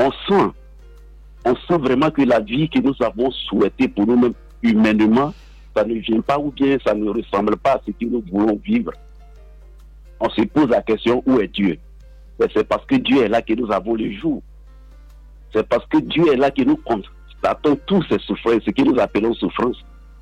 on sent vraiment que la vie que nous avons souhaitée pour nous-mêmes humainement, ça ne vient pas ou bien ça ne ressemble pas à ce que nous voulons vivre. On se pose la question, où est Dieu? Mais c'est parce que Dieu est là que nous avons le jour. C'est parce que Dieu est là que nous constatons toutes ces souffrances, ce que nous appelons souffrance.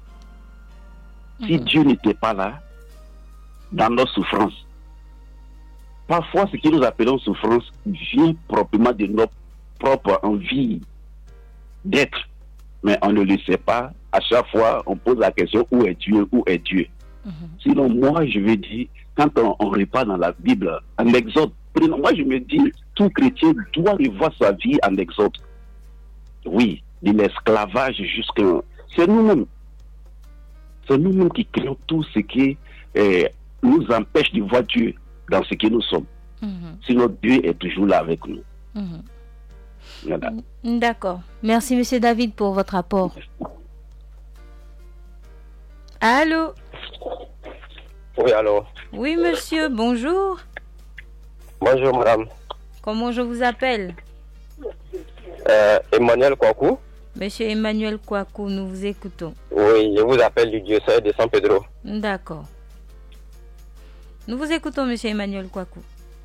Si Dieu n'était pas là, dans nos souffrances, parfois ce que nous appelons souffrance vient proprement de notre propre envie d'être. Mais on ne le sait pas. À chaque fois, on pose la question, où est Dieu? Où est Dieu? Sinon, moi, je veux dire, quand on repart dans la Bible, en Exode, moi, je me dis, tout chrétien doit revoir sa vie en Exode. Oui, de l'esclavage jusqu'à... C'est nous-mêmes. C'est nous-mêmes qui créons tout ce qui nous empêche de voir Dieu dans ce que nous sommes. Sinon, Dieu est toujours là avec nous. Voilà. D'accord. Merci, Monsieur David, pour votre apport. Allô? Oui, allô? Oui, monsieur, bonjour. Bonjour, madame. Comment je vous appelle? Emmanuel Kwaku. Monsieur Emmanuel Kwaku, nous vous écoutons. Oui, je vous appelle du diocèse de San Pedro. D'accord. Nous vous écoutons, monsieur Emmanuel Kwaku.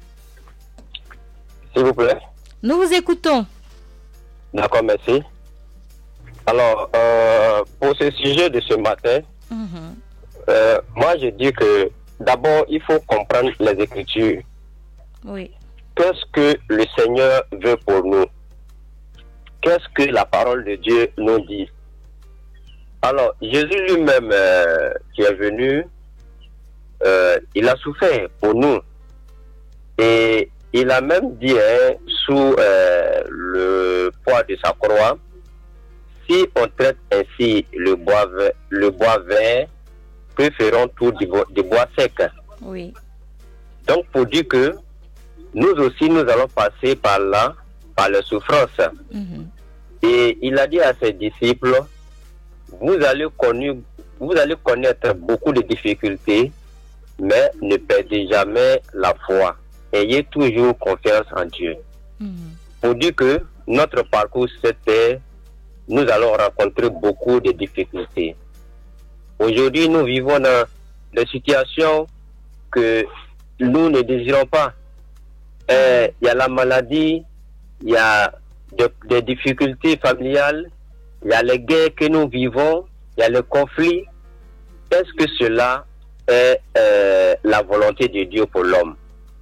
S'il vous plaît. Nous vous écoutons. D'accord, merci. Alors, pour ce sujet de ce matin, moi je dis que d'abord, il faut comprendre les Écritures. Oui. Qu'est-ce que le Seigneur veut pour nous? Qu'est-ce que la parole de Dieu nous dit? Alors, Jésus lui-même qui est venu, il a souffert pour nous. Et il a même dit, sous le poids de sa croix, si on traite ainsi le bois vert, que feront tous des bois secs? Oui. Donc, pour dire que nous aussi, nous allons passer par là, par les souffrances. Et il a dit à ses disciples, vous allez connaître beaucoup de difficultés, mais ne perdez jamais la foi. Ayez toujours confiance en Dieu. Pour dire que notre parcours, c'était, nous allons rencontrer beaucoup de difficultés. Aujourd'hui, nous vivons dans des situations que nous ne désirons pas. Il y a la maladie, il y a des difficultés familiales, il y a les guerres que nous vivons, il y a le conflit. Est-ce que cela est la volonté de Dieu pour l'homme?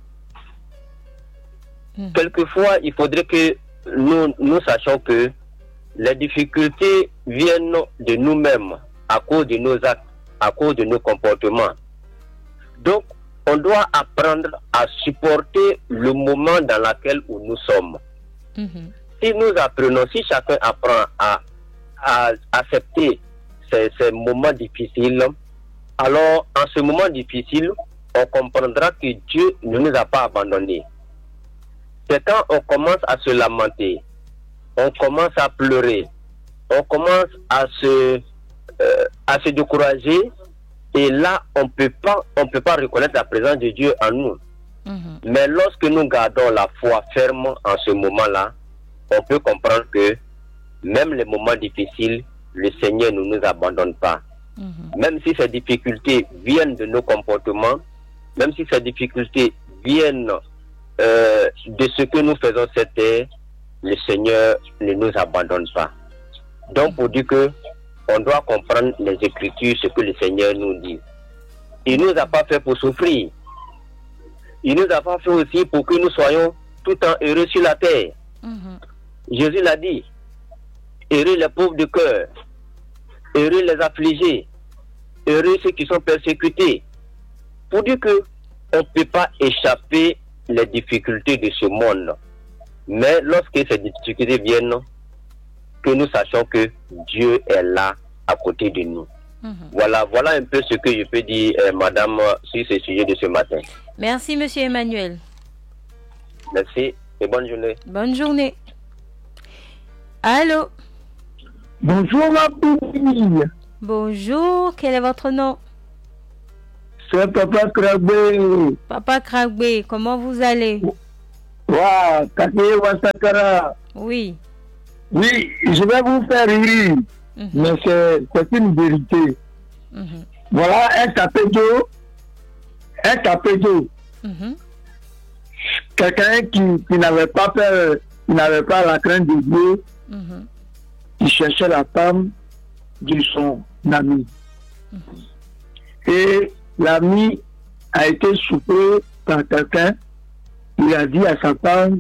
Quelquefois, il faudrait que nous sachions que les difficultés viennent de nous-mêmes à cause de nos actes, à cause de nos comportements. Donc, on doit apprendre à supporter le moment dans lequel nous sommes. Si nous apprenons, si chacun apprend à accepter ces moments difficiles, alors en ce moment difficile, on comprendra que Dieu ne nous a pas abandonnés. C'est quand on commence à se lamenter, on commence à pleurer, on commence à se décourager, et là, on peut pas reconnaître la présence de Dieu en nous. Mais lorsque nous gardons la foi ferme en ce moment-là, on peut comprendre que même les moments difficiles, le Seigneur ne nous abandonne pas. Même si ces difficultés viennent de nos comportements, même si ces difficultés viennent de ce que nous faisons cette terre, le Seigneur ne nous abandonne pas. Donc, pour dire que on doit comprendre les Écritures, ce que le Seigneur nous dit. Il ne nous a pas fait pour souffrir. Il nous a pas fait aussi pour que nous soyons tout le temps heureux sur la terre. Jésus l'a dit. Heureux les pauvres de cœur. Heureux les affligés. Heureux ceux qui sont persécutés. Pour dire que on ne peut pas échapper les difficultés de ce monde. Mais lorsque ces difficultés viennent, que nous sachions que Dieu est là à côté de nous. Voilà un peu ce que je peux dire, madame, sur ce sujet de ce matin. Merci, monsieur Emmanuel. Merci et bonne journée. Bonne journée. Allô? Bonjour, ma fille. Bonjour, quel est votre nom? C'est Papa Krabé. Papa Krabé, comment vous allez? Wa Kake Wasakara. Oui. Oui, je vais vous faire rire, mais c'est une vérité. Voilà un capédo. Quelqu'un qui n'avait pas peur, qui n'avait pas la crainte de Dieu, qui cherchait la femme de son ami. Et l'ami a été soufflé par quelqu'un. Il a dit à sa femme,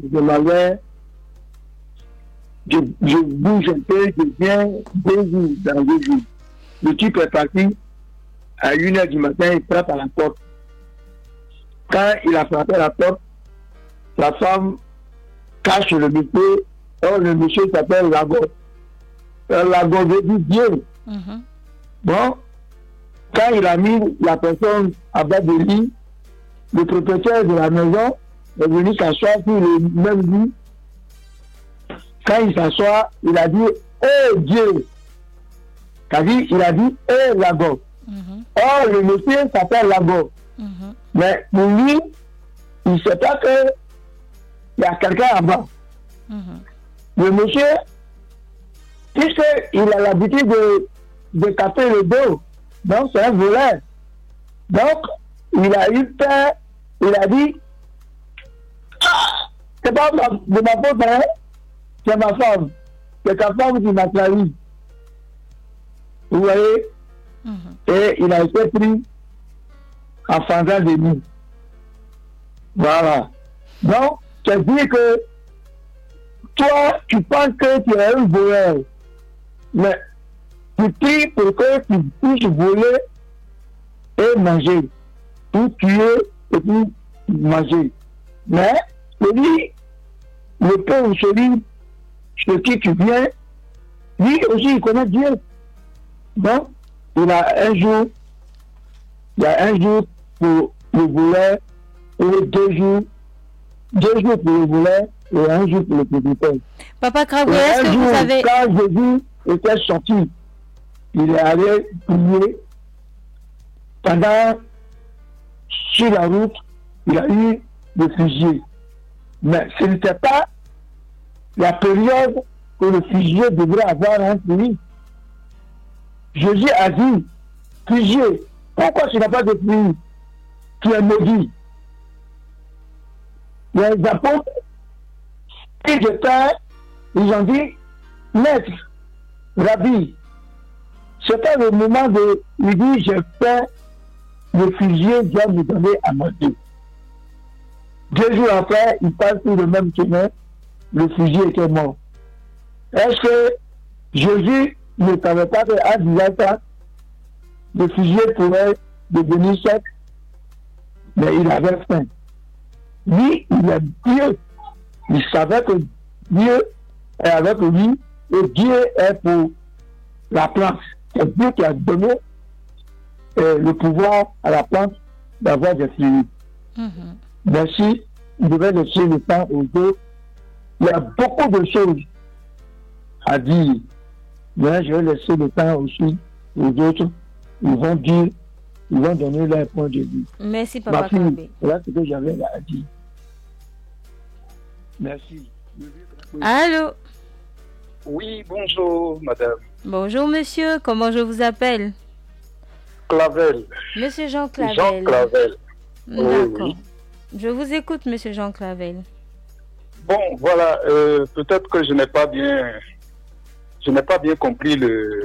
je bouge un peu, je viens 2 jours dans 2 jours. Le type est parti à 1h du matin, il frappe à la porte. Quand il a frappé à la porte, la femme cache le monsieur. Or, le monsieur s'appelle Lago. Lago veut dire Dieu. Bon, quand il a mis la personne à bas de lit, le propriétaire de la maison est venu s'asseoir sur le même lit. Quand il s'assoit, il a dit « Oh Dieu !» Il a dit « Eh Lago !» Or, le monsieur s'appelle Lago. Mais pour lui, il ne sait pas qu'il y a quelqu'un en bas. Le monsieur, puisqu'il a l'habitude de capter le dos, donc c'est un voleur. Donc, il a eu peur, il a dit « C'est pas de ma faute, hein? C'est ma femme. C'est ta femme qui m'a trahi. » Vous voyez? Et il a été pris en faisant des nuits. Voilà. Donc, c'est dire que toi, tu penses que tu es un voleur. Mais tu pries pour que tu puisses voler et manger. Pour tuer et pour manger. Mais, celui, le pauvre, celui chez qui tu viens, lui aussi, il connaît Dieu. Donc, il y a un jour pour le voleur et 2 jours pour le voleur et 1 jour pour le propriétaire. Papa Kraboué, est-ce que vous avez... Quand Jésus était sorti, il est allé prier. Pendant, sur la route, il a eu des fusillés. Mais ce n'était pas la période que le fusillé devrait avoir un pays. Jésus a dit, fusillé, pourquoi tu n'as pas de pluie? Tu es maudit. Les apôtres, ils ont dit, maître, rabbi, c'était le moment de lui dire, j'ai fait le fusillé, doit me donner à manger. 2 jours après, il passe sur le même chemin, le fusillé était mort. Est-ce que Jésus ne savait pas qu'à disant ça, le fusillé pourrait devenir sec? Mais il avait faim. Lui, il est Dieu. Il savait que Dieu est avec lui et Dieu est pour la plante. C'est Dieu qui a donné le pouvoir à la plante d'avoir des fruits. Merci. Il devait laisser le temps aux autres. Il y a beaucoup de choses à dire. Mais je vais laisser le temps aussi aux autres. Ils vont dire, ils vont donner leur point de vue. Merci, Papa Kraboué. Voilà ce que j'avais à dire. Merci. Allô? Oui, bonjour, madame. Bonjour, monsieur. Comment je vous appelle? Clavel. Monsieur Jean Clavel. Jean Clavel. D'accord. Oui. Je vous écoute, monsieur Jean Clavel. Bon, voilà, peut-être que je n'ai pas bien compris le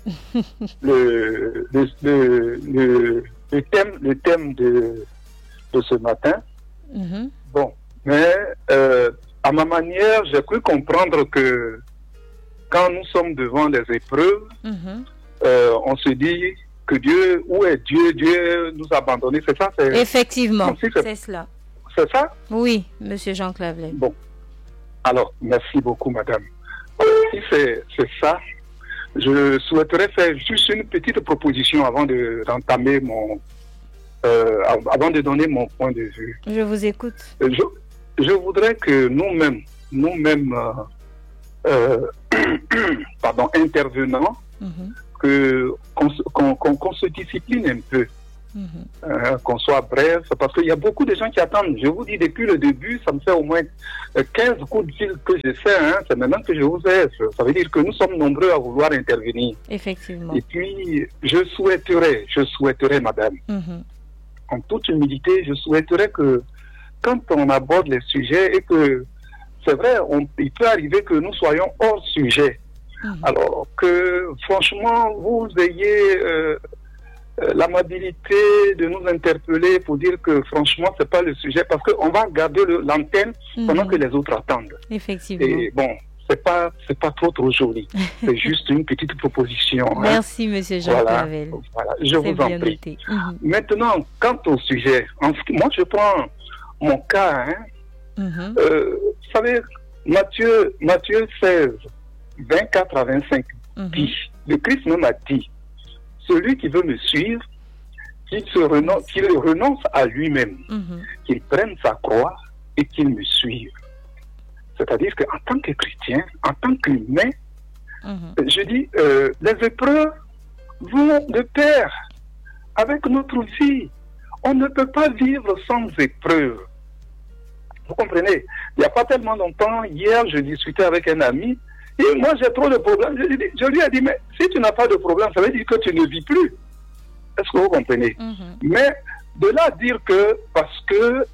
thème de ce matin. Bon, mais à ma manière, j'ai cru comprendre que quand nous sommes devant les épreuves, on se dit que Dieu, où est Dieu? Dieu nous a abandonnés, c'est ça? Effectivement, c'est cela. C'est ça? Oui, monsieur Jean Clavel. Bon, alors, merci beaucoup, madame. Si c'est ça, je souhaiterais faire juste une petite proposition avant d'entamer avant de donner mon point de vue. Je vous écoute. Je voudrais que nous-mêmes, intervenants, qu'on se discipline un peu qu'on soit bref, parce qu'il y a beaucoup de gens qui attendent. Je vous dis, depuis le début, ça me fait au moins 15 coups de fil que je fais. C'est maintenant que je vous ai. Ça veut dire que nous sommes nombreux à vouloir intervenir. Effectivement. Et puis, je souhaiterais, madame, en toute humilité, je souhaiterais que quand on aborde les sujets et que, c'est vrai, il peut arriver que nous soyons hors sujet. Alors que, franchement, vous ayez l'amabilité de nous interpeller pour dire que, franchement, c'est pas le sujet, parce qu'on va garder l'antenne pendant que les autres attendent. Effectivement. Et bon, c'est pas trop joli. C'est juste une petite proposition. Merci, monsieur Jean Clavel. Voilà, je vous en prie. Maintenant, quant au sujet, moi, je prends mon cas. Vous savez, Matthieu 16, 24 à 25, dit, le Christ même a dit, celui qui veut me suivre, qu'il renonce à lui-même, qu'il prenne sa croix et qu'il me suive. C'est-à-dire qu'en tant que chrétien, en tant qu'humain, je dis, les épreuves vont de pair avec notre vie. On ne peut pas vivre sans épreuves. Vous comprenez? Il n'y a pas tellement longtemps, hier, je discutais avec un ami, et moi j'ai trop de problèmes. Je lui ai dit, mais si tu n'as pas de problème, ça veut dire que tu ne vis plus. Est-ce que vous comprenez? Mais de là à dire que parce que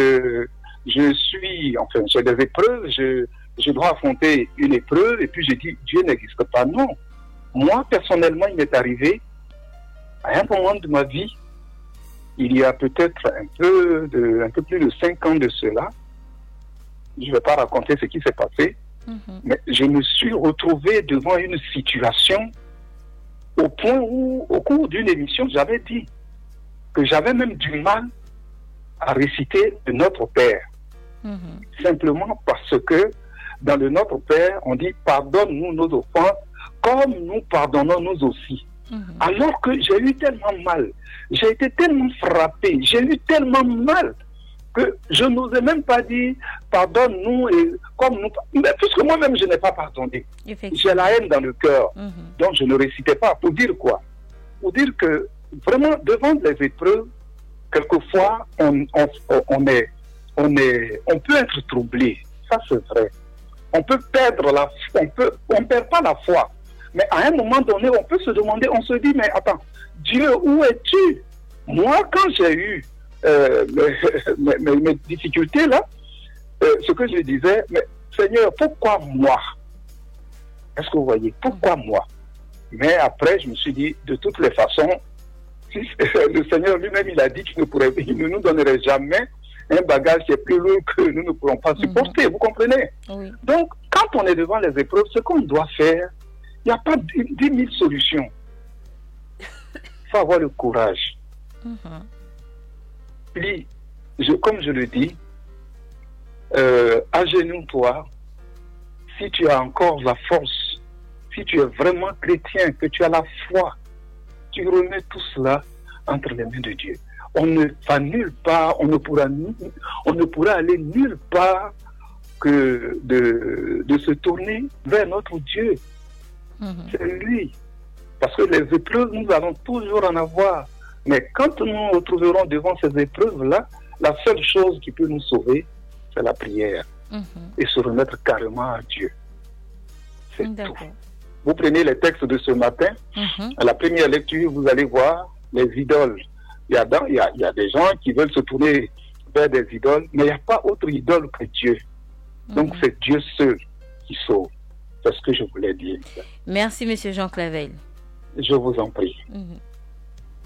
je suis, enfin, j'ai des épreuves, je dois affronter une épreuve, et puis je dis, Dieu n'existe pas. Non. Moi, personnellement, il m'est arrivé, à un moment de ma vie, il y a peut-être un peu plus de 5 ans de cela, je ne vais pas raconter ce qui s'est passé, mais je me suis retrouvé devant une situation au point où, au cours d'une émission, j'avais dit que j'avais même du mal à réciter le Notre Père. Simplement parce que dans le Notre Père, on dit « Pardonne-nous nos offenses, comme nous pardonnons nous aussi ». Alors que j'ai eu tellement mal, j'ai été tellement frappé, j'ai eu tellement mal que je n'osais même pas dire pardonne-nous et comme nous, mais puisque moi-même je n'ai pas pardonné. J'ai la haine dans le cœur, donc je ne récitais pas. Pour dire quoi? Pour dire que vraiment devant les épreuves, quelquefois on peut être troublé. Ça c'est vrai. On peut perdre la foi, on perd pas la foi. Mais à un moment donné, on peut se demander, on se dit, mais attends, Dieu, où es-tu? Moi, quand j'ai eu mes difficultés là, ce que je disais, mais Seigneur, pourquoi moi? Est-ce que vous voyez? Pourquoi moi? Mais après, je me suis dit, de toutes les façons, le Seigneur lui-même, il a dit qu'il ne nous donnerait jamais un bagage qui est plus lourd que nous ne pourrons pas supporter, vous comprenez? Donc, quand on est devant les épreuves, ce qu'on doit faire, il n'y a pas 10 000 solutions. Il faut avoir le courage. Puis, comme je le dis, agenouille-toi. Si tu as encore la force, si tu es vraiment chrétien, que tu as la foi, tu remets tout cela entre les mains de Dieu. On ne va nulle part, on ne pourra aller nulle part que de se tourner vers notre Dieu. C'est lui. Parce que les épreuves, nous allons toujours en avoir. Mais quand nous nous retrouverons devant ces épreuves-là, la seule chose qui peut nous sauver, c'est la prière. Et se remettre carrément à Dieu. C'est tout. Vous prenez les textes de ce matin, à la première lecture, vous allez voir les idoles. Il y a des gens qui veulent se tourner vers des idoles, mais il n'y a pas autre idole que Dieu. Donc c'est Dieu seul qui sauve. C'est ce que je voulais dire. Merci, monsieur Jean Clavel. Je vous en prie.